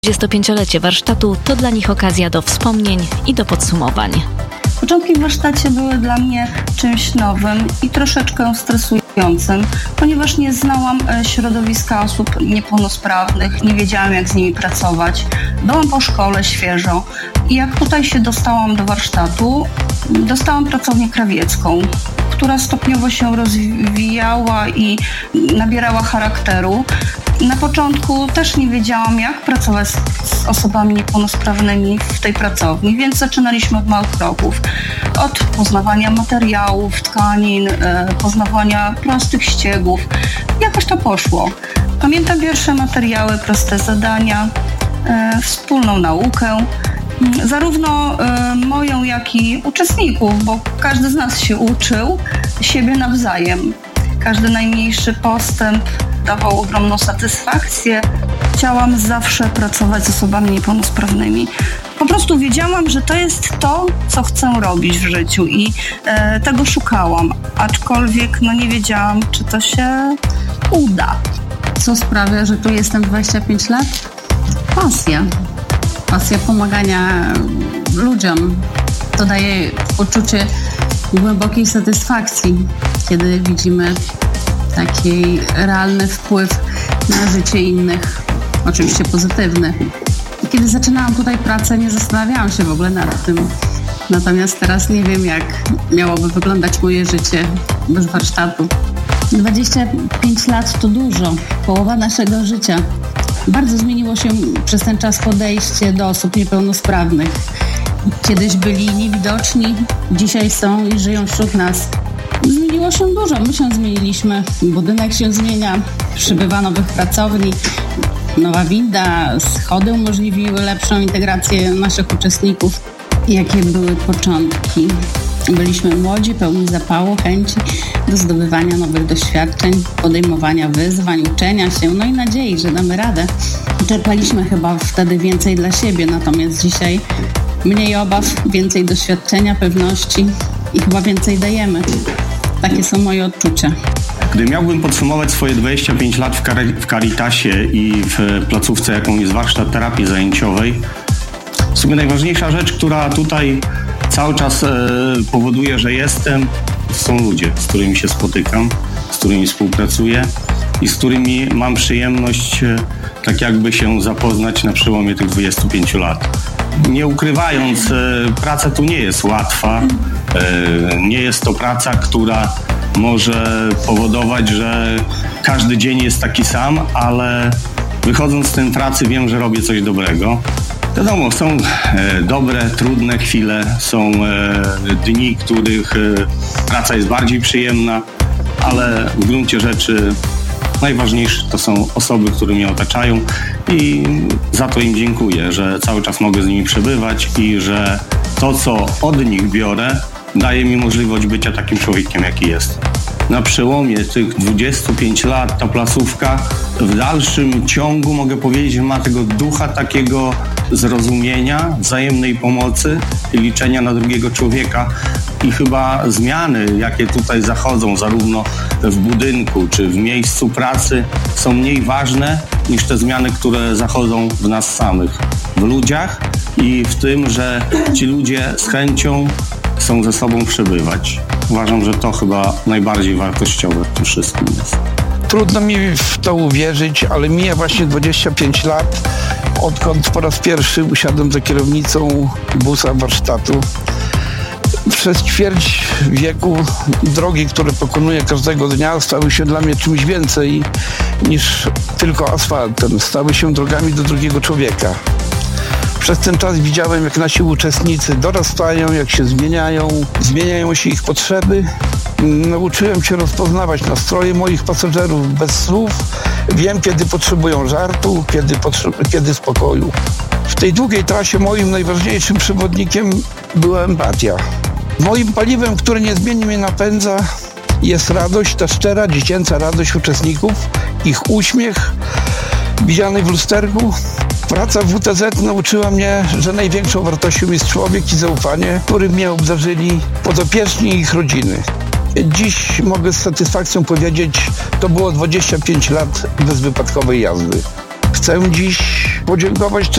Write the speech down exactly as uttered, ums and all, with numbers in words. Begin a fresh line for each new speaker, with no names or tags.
dwudziestopięciolecie warsztatu to dla nich okazja do wspomnień i do podsumowań.
Początki w warsztacie były dla mnie czymś nowym i troszeczkę stresującym, ponieważ nie znałam środowiska osób niepełnosprawnych, nie wiedziałam, jak z nimi pracować. Byłam po szkole świeżo i jak tutaj się dostałam do warsztatu, dostałam pracownię krawiecką, która stopniowo się rozwijała i nabierała charakteru. Na początku też nie wiedziałam, jak pracować z, z osobami niepełnosprawnymi w tej pracowni, więc zaczynaliśmy od małych kroków. Od poznawania materiałów, tkanin, e, poznawania prostych ściegów. Jakoś to poszło. Pamiętam pierwsze materiały, proste zadania, e, wspólną naukę. Zarówno e, moją, jak i uczestników, bo każdy z nas się uczył siebie nawzajem. Każdy najmniejszy postęp dawał ogromną satysfakcję. Chciałam zawsze pracować z osobami niepełnosprawnymi. Po prostu wiedziałam, że to jest to, co chcę robić w życiu i e, tego szukałam. Aczkolwiek no, nie wiedziałam, czy to się uda.
Co sprawia, że tu jestem dwadzieścia pięć lat? Pasja. Pasja pomagania ludziom. To daje poczucie głębokiej satysfakcji, kiedy widzimy taki realny wpływ na życie innych, oczywiście pozytywny. Kiedy zaczynałam tutaj pracę, nie zastanawiałam się w ogóle nad tym. Natomiast teraz nie wiem, jak miałoby wyglądać moje życie bez warsztatu. dwadzieścia pięć lat to dużo, połowa naszego życia. Bardzo zmieniło się przez ten czas podejście do osób niepełnosprawnych. Kiedyś byli niewidoczni, dzisiaj są i żyją wśród nas. Zmieniło się dużo, my się zmieniliśmy, budynek się zmienia, przybywa nowych pracowni, nowa winda, schody umożliwiły lepszą integrację naszych uczestników. Jakie były początki? Byliśmy młodzi, pełni zapału, chęci do zdobywania nowych doświadczeń, podejmowania wyzwań, uczenia się, no i nadziei, że damy radę. Czerpaliśmy chyba wtedy więcej dla siebie, natomiast dzisiaj mniej obaw, więcej doświadczenia, pewności i chyba więcej dajemy. Takie są moje odczucia.
Gdy miałbym podsumować swoje dwadzieścia pięć lat w, Cari- w Caritasie i w placówce, jaką jest warsztat terapii zajęciowej, w sumie najważniejsza rzecz, która tutaj cały czas e, powoduje, że jestem, są ludzie, z którymi się spotykam, z którymi współpracuję i z którymi mam przyjemność e, tak jakby się zapoznać na przełomie tych dwudziestu pięciu lat. Nie ukrywając, e, praca tu nie jest łatwa, e, nie jest to praca, która może powodować, że każdy dzień jest taki sam, ale wychodząc z tej pracy wiem, że robię coś dobrego. Wiadomo, są e, dobre, trudne chwile, są e, dni, których e, praca jest bardziej przyjemna, ale w gruncie rzeczy najważniejsze to są osoby, które mnie otaczają i za to im dziękuję, że cały czas mogę z nimi przebywać i że to, co od nich biorę, daje mi możliwość bycia takim człowiekiem, jaki jest. Na przełomie tych dwudziestu pięciu lat ta placówka w dalszym ciągu, mogę powiedzieć, że ma tego ducha takiego zrozumienia, wzajemnej pomocy i liczenia na drugiego człowieka. I chyba zmiany, jakie tutaj zachodzą, zarówno w budynku czy w miejscu pracy, są mniej ważne niż te zmiany, które zachodzą w nas samych, w ludziach i w tym, że ci ludzie z chęcią chcą ze sobą przebywać. Uważam, że to chyba najbardziej wartościowe w tym wszystkim jest.
Trudno mi w to uwierzyć, ale mija właśnie dwadzieścia pięć lat, odkąd po raz pierwszy usiadłem za kierownicą busa warsztatu. Przez ćwierć wieku drogi, które pokonuję każdego dnia, stały się dla mnie czymś więcej niż tylko asfaltem. Stały się drogami do drugiego człowieka. Przez ten czas widziałem, jak nasi uczestnicy dorastają, jak się zmieniają, zmieniają się ich potrzeby. Nauczyłem się rozpoznawać nastroje moich pasażerów bez słów. Wiem, kiedy potrzebują żartu, kiedy, potrze- kiedy spokoju. W tej długiej trasie moim najważniejszym przewodnikiem była empatia. Moim paliwem, które niezmiennie mnie napędza, jest radość, ta szczera, dziecięca radość uczestników, ich uśmiech widziany w lusterku. Praca w W T Z nauczyła mnie, że największą wartością jest człowiek i zaufanie, którym mnie obdarzyli podopieczni i ich rodziny. Dziś mogę z satysfakcją powiedzieć, to było dwadzieścia pięć lat bezwypadkowej jazdy. Chcę dziś podziękować też